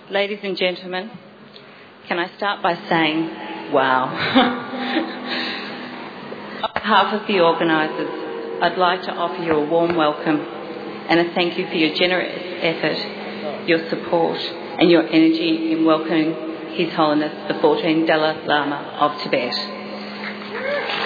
Ladies and gentlemen, can I start by saying, wow. On behalf of the organisers, I'd like to offer you a warm welcome and a thank you for your generous effort, your support and your energy in welcoming His Holiness the 14th Dalai Lama of Tibet.